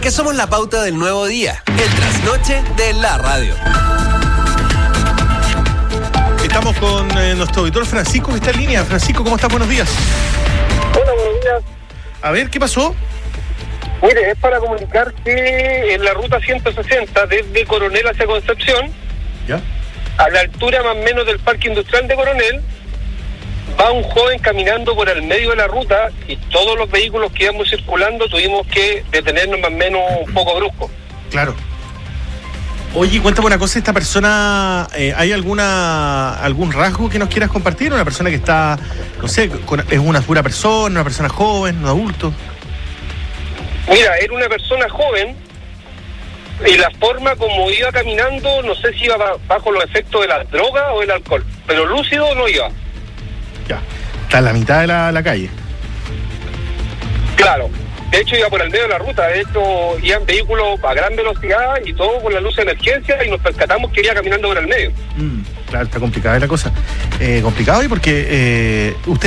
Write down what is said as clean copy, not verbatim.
Porque somos la pauta del nuevo día, el trasnoche de la radio. Estamos con nuestro auditor Francisco, que está en línea. Francisco, ¿cómo estás? Buenos días. Hola, buenos días. A ver, ¿qué pasó? Mire, es para comunicar que en la ruta 160, desde Coronel hacia Concepción, ¿Ya? a la altura más o menos del Parque Industrial de Coronel, va un joven caminando por el medio de la ruta y todos los vehículos que íbamos circulando tuvimos que detenernos más o menos un poco brusco. Claro. Oye, cuéntame una cosa, esta persona, ¿hay algún rasgo que nos quieras compartir? ¿Una persona que está, no sé, es una pura persona, una persona joven, un adulto? Mira, era una persona joven y la forma como iba caminando, no sé si iba bajo los efectos de la droga o del alcohol, pero lúcido no iba. Ya, está en la mitad de la calle. Claro, de hecho iba por el medio de la ruta, de hecho iban vehículos a gran velocidad y todo con la luz de emergencia y nos percatamos que iba caminando por el medio. Claro, está complicada la cosa. Complicado y porque usted